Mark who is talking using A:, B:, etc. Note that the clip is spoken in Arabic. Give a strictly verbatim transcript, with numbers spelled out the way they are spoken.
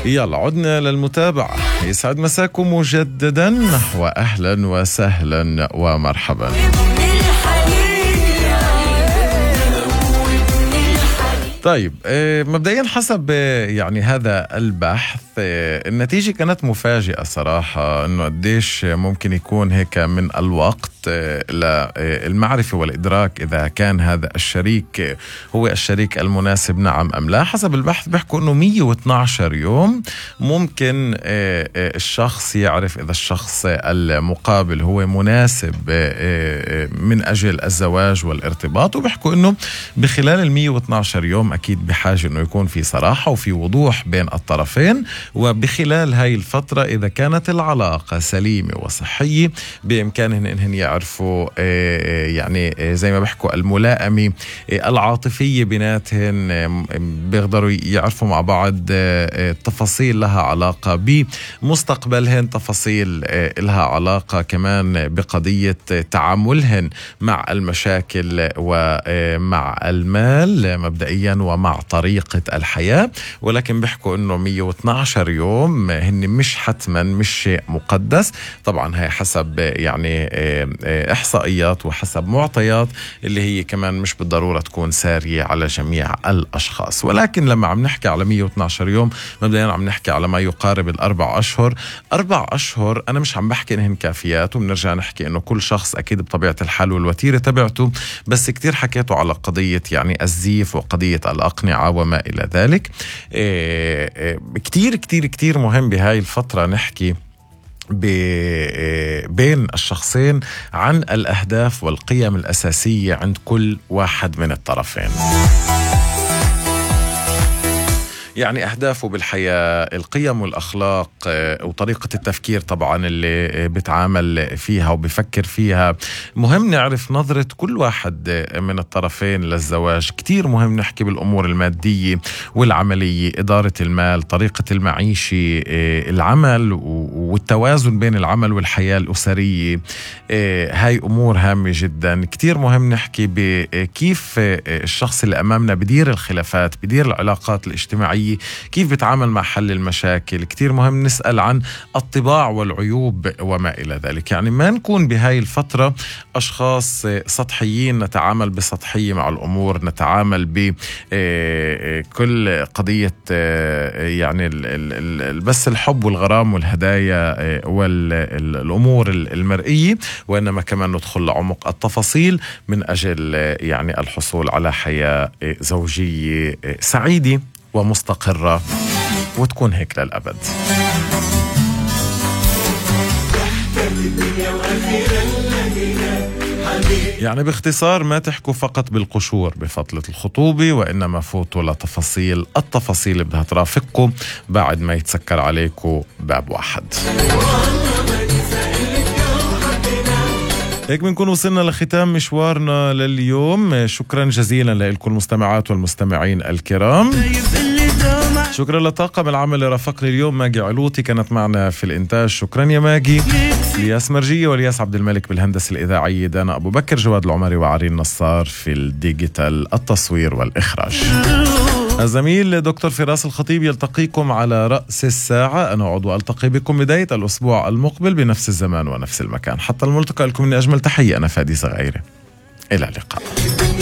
A: يلا عدنا للمتابعة. يسعد مساكم مجددا وأهلا وسهلا ومرحبا. طيب مبدئيا حسب يعني هذا البحث النتيجة كانت مفاجئة صراحة، انه قديش ممكن يكون هيك من الوقت للمعرفة والإدراك إذا كان هذا الشريك هو الشريك المناسب نعم أم لا. حسب البحث بيحكوا انه مية واثني عشر يوم ممكن الشخص يعرف إذا الشخص المقابل هو مناسب من أجل الزواج والارتباط، وبيحكوا انه بخلال المية واثني عشر يوم أكيد بحاجة أنه يكون في صراحة وفي وضوح بين الطرفين، وبخلال هاي الفترة إذا كانت العلاقة سليمة وصحية بإمكانهم أنهم يعرفوا يعني زي ما بحكوا الملائمة العاطفية بيناتهم، بيقدروا يعرفوا مع بعض تفاصيل لها علاقة بمستقبلهن، تفاصيل لها علاقة كمان بقضية تعاملهن مع المشاكل ومع المال مبدئيا ومع طريقة الحياة. ولكن بيحكوا انه مية واثني عشر يوم هن مش حتما مش شيء مقدس، طبعا هي حسب يعني احصائيات وحسب معطيات اللي هي كمان مش بالضرورة تكون سارية على جميع الاشخاص. ولكن لما عم نحكي على مية واثني عشر يوم مبدئيا عم نحكي على ما يقارب الاربع اشهر. اربع اشهر انا مش عم بحكي انهن كافيات، وبنرجع نحكي انه كل شخص اكيد بطبيعة الحال والوتيرة تبعته، بس كتير حكيتوا على قضية يعني الزيف وقضية الأقنعة وما إلى ذلك. كتير كتير كتير مهم بهاي الفترة نحكي بين الشخصين عن الأهداف والقيم الأساسية عند كل واحد من الطرفين، يعني أهدافه بالحياة، القيم والأخلاق وطريقة التفكير طبعا اللي بتعامل فيها وبفكر فيها. مهم نعرف نظرة كل واحد من الطرفين للزواج. كتير مهم نحكي بالأمور المادية والعملية، إدارة المال، طريقة المعيشة، العمل والتوازن بين العمل والحياة الأسرية. هاي أمور هامة جدا. كتير مهم نحكي بكيف الشخص اللي أمامنا بدير الخلافات، بدير العلاقات الاجتماعية، كيف بتعامل مع حل المشاكل. كتير مهم نسأل عن الطباع والعيوب وما إلى ذلك، يعني ما نكون بهاي الفترة أشخاص سطحيين نتعامل بسطحية مع الأمور، نتعامل بكل قضية يعني بس الحب والغرام والهدايا والأمور المرئية، وإنما كمان ندخل لعمق التفاصيل من أجل يعني الحصول على حياة زوجية سعيدة ومستقرة وتكون هيك للأبد. يعني باختصار ما تحكوا فقط بالقشور بفترة الخطوبة، وإنما فوتوا لتفاصيل التفاصيل اللي بدها ترافقكم بعد ما يتسكر عليكم باب واحد. هيك بنكون وصلنا لختام مشوارنا لليوم. شكرا جزيلا لكم المستمعات والمستمعين الكرام. شكرا لطاقم العمل اللي رافقني اليوم. ماجي علوطي كانت معنا في الإنتاج، شكرا يا ماجي. الياس مرجية والياس عبد الملك بالهندسة الإذاعية، دانا أبو بكر، جواد العمري وعرين نصار في الديجيتال التصوير والإخراج. الزميل دكتور فراس الخطيب يلتقيكم على رأس الساعة. أنا أعود وألتقي بكم بداية الأسبوع المقبل بنفس الزمان ونفس المكان. حتى الملتقى لكم من أجمل تحية، أنا فادي صغيرة، إلى اللقاء.